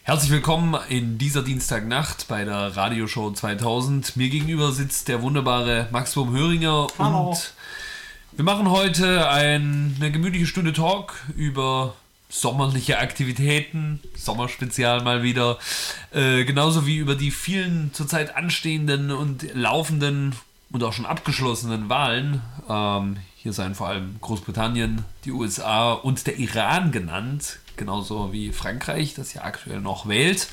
Herzlich willkommen in dieser Dienstagnacht bei der Radioshow 2000. Mir gegenüber sitzt der wunderbare Max vom Höringer. Hallo. Und wir machen heute eine gemütliche Stunde Talk über sommerliche Aktivitäten, Sommerspezial mal wieder, genauso wie über die vielen zurzeit anstehenden und laufenden und auch schon abgeschlossenen Wahlen. Hier seien vor allem Großbritannien, die USA und der Iran genannt, genauso wie Frankreich, das ja aktuell noch wählt.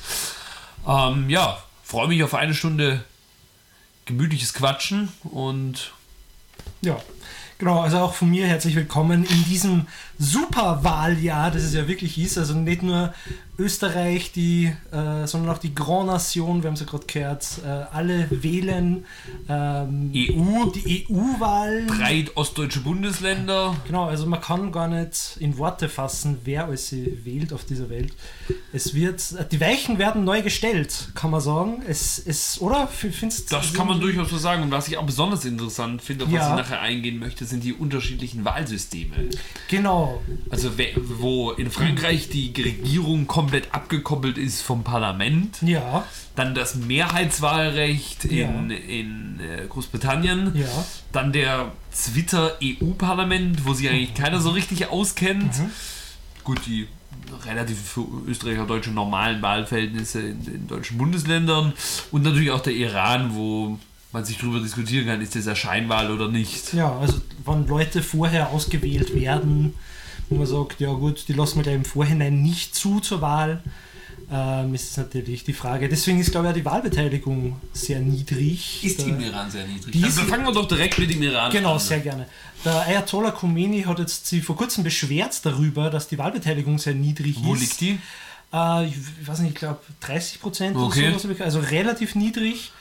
Freue mich auf eine Stunde gemütliches Quatschen und ja, genau, also auch von mir herzlich willkommen in diesem Superwahljahr, das es ja wirklich ist. Also nicht nur Österreich, sondern auch die Grand Nation, wir haben es ja gerade gehört, alle wählen die EU-Wahl. 3 ostdeutsche Bundesländer. Genau, also man kann gar nicht in Worte fassen, wer alles wählt auf dieser Welt. Die Weichen werden neu gestellt, kann man sagen. Oder? Findest Das kann man durchaus so sagen. Und was ich auch besonders interessant finde, auf was ich nachher eingehen möchte, sind die unterschiedlichen Wahlsysteme. Genau. Also wo in Frankreich die Regierung komplett abgekoppelt ist vom Parlament. Ja. Dann das Mehrheitswahlrecht in Großbritannien. Ja. Dann der Twitter-EU-Parlament, wo sich eigentlich keiner so richtig auskennt. Gut, die relativ für Österreicher deutsche normalen Wahlverhältnisse in deutschen Bundesländern. Und natürlich auch der Iran, wo man sich darüber diskutieren kann, ist das eine Scheinwahl oder nicht. Ja, also wenn Leute vorher ausgewählt werden, wo man sagt, ja gut, die lassen wir gleich im Vorhinein nicht zur Wahl, ist natürlich die Frage. Deswegen ist, glaube ich, auch die Wahlbeteiligung sehr niedrig. Ist die im Iran sehr niedrig? Also fangen wir doch direkt mit dem Iran an. Genau, sehr gerne. Der Ayatollah Khomeini hat jetzt sich vor kurzem beschwert darüber, dass die Wahlbeteiligung sehr niedrig ist. Wo liegt die? Ich weiß nicht, ich glaube 30% okay. oder sowas, also relativ niedrig.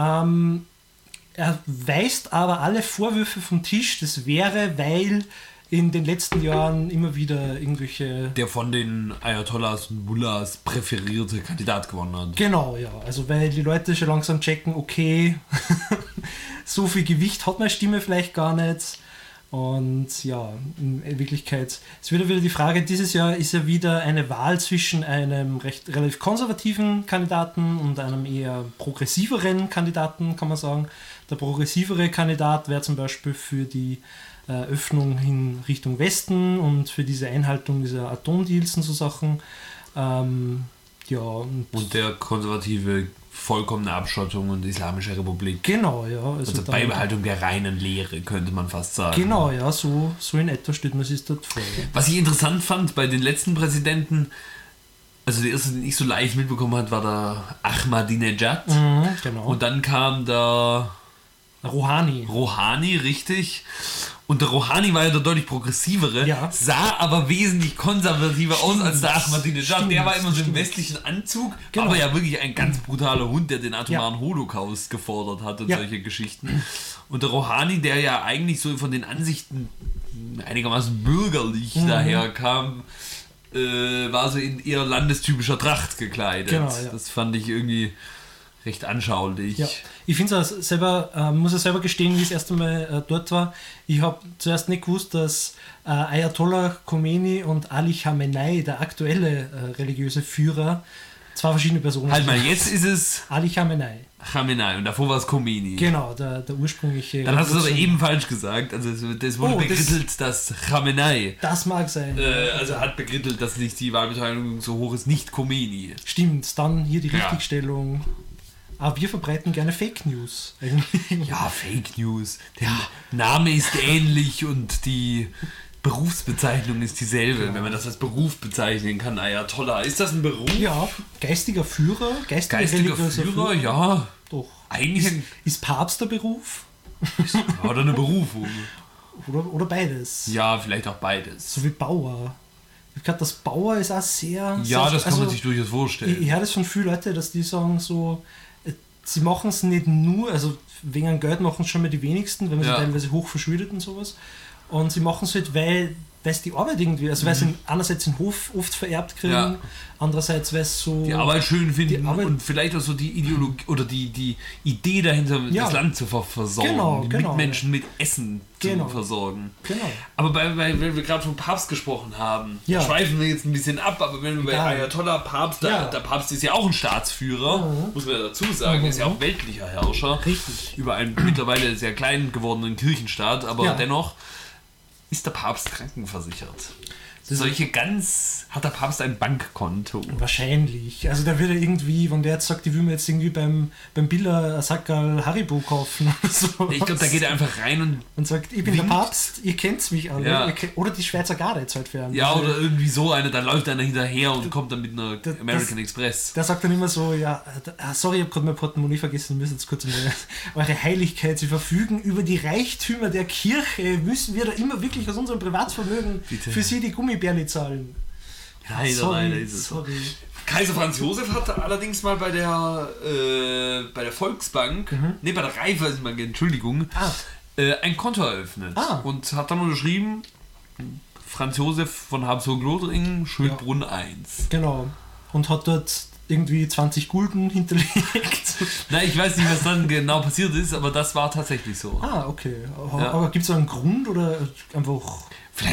Er weist aber alle Vorwürfe vom Tisch, das wäre, weil in den letzten Jahren immer wieder irgendwelche... Der von den Ayatollahs und Mullahs präferierte Kandidat gewonnen hat. Genau, ja. Also weil die Leute schon langsam checken, okay, so viel Gewicht hat meine Stimme vielleicht gar nicht. Und ja, in Wirklichkeit, es wird wieder die Frage, dieses Jahr ist ja wieder eine Wahl zwischen einem relativ konservativen Kandidaten und einem eher progressiveren Kandidaten, kann man sagen. Der progressivere Kandidat wäre zum Beispiel für die Öffnung in Richtung Westen und für diese Einhaltung dieser Atomdeals und so Sachen. Und der konservative vollkommene Abschottung und Islamische Republik. Genau, ja. Also Beibehaltung der reinen Lehre, könnte man fast sagen. Genau, ja, so in etwa steht man sich dort vor. Ja. Was ich interessant fand bei den letzten Präsidenten, also der erste, den ich so live mitbekommen habe, war der Ahmadinejad. Genau. Und dann kam der Rouhani, richtig. Und der Rouhani war ja der deutlich progressivere, sah aber wesentlich konservativer aus als der Ahmadinejad. Der war immer so im westlichen Anzug, aber ja wirklich ein ganz brutaler Hund, der den atomaren Holocaust gefordert hat und solche Geschichten. Und der Rouhani, der ja eigentlich so von den Ansichten einigermaßen bürgerlich daherkam, war so in eher landestypischer Tracht gekleidet. Genau, ja. Das fand ich irgendwie recht anschaulich. Ja. Ich finde es selber, muss es selber gestehen, wie ich das erste Mal dort war. Ich habe zuerst nicht gewusst, dass Ayatollah Khomeini und Ali Khamenei, der aktuelle religiöse Führer, zwei verschiedene Personen sind. Halt mal, jetzt ist es Ali Khamenei. Khamenei und davor war es Khomeini. Genau, der ursprüngliche. Dann hast du es aber eben falsch gesagt. Also das wurde bekrittelt, dass Khamenei. Das mag sein. Also hat bekrittelt, dass nicht die Wahlbeteiligung so hoch ist, nicht Khomeini. Stimmt, dann hier die Richtigstellung. Aber wir verbreiten gerne Fake News. Ja, Fake News. Der Name ist ähnlich und die Berufsbezeichnung ist dieselbe, wenn man das als Beruf bezeichnen kann. Ayatollah, ist das ein Beruf? Ja, geistiger Führer, geistiger Führer, ja. Doch. Eigentlich ist Papst der Beruf? Oder eine Berufung. Oder beides. Ja, vielleicht auch beides. So wie Bauer. Ich glaube, das Bauer ist auch sehr... Ja, das kann man sich durchaus vorstellen. Ich höre das von vielen Leuten, dass die sagen so... Sie machen es nicht nur, also wegen Geld machen es schon mal die wenigsten, weil man sie teilweise hoch verschuldet und sowas. Und sie machen es halt, weil weil es die Arbeit irgendwie, also weil sie einerseits den Hof oft vererbt kriegen, andererseits weil es so... Die Arbeit schön finden Arbeit, und vielleicht auch so die Ideologie oder die Idee dahinter, das Land zu versorgen, die Mitmenschen mit Essen zu versorgen. Genau. Aber weil wir gerade vom Papst gesprochen haben, schweifen wir jetzt ein bisschen ab, aber wenn wir bei Ayatollah Papst, der Papst ist ja auch ein Staatsführer, muss man ja dazu sagen, ist ja auch weltlicher Herrscher. Richtig. Über einen mittlerweile sehr klein gewordenen Kirchenstaat, aber dennoch ist der Papst krankenversichert. Hat der Papst ein Bankkonto? Wahrscheinlich. Also da würde irgendwie, wenn der jetzt sagt, ich will mir jetzt irgendwie beim Billa ein Sackerl Haribo kaufen oder so. Ich glaube, da geht er einfach rein und sagt, ich bin der Papst, ihr kennt mich alle. Ja. Oder die Schweizer Garde jetzt halt für einen. Ja, oder irgendwie so eine, da läuft einer hinterher und kommt dann mit einer American Express. Der sagt dann immer so, sorry, ich habe gerade mein Portemonnaie vergessen, wir müssen jetzt kurz mal, eure Heiligkeit, Sie verfügen über die Reichtümer der Kirche, müssen wir da immer wirklich aus unserem Privatvermögen für Sie die Gummibärli zahlen. Leider ist es so. Kaiser Franz Josef hat allerdings mal bei der Volksbank, bei der Raiffeisenbank, Entschuldigung, ein Konto eröffnet und hat dann unterschrieben, Franz Josef von Habsburg-Lothringen, Schönbrunn 1. Genau. Und hat dort irgendwie 20 Gulden hinterlegt. Nein, ich weiß nicht, was dann genau passiert ist, aber das war tatsächlich so. Okay. Aber gibt es da einen Grund oder einfach...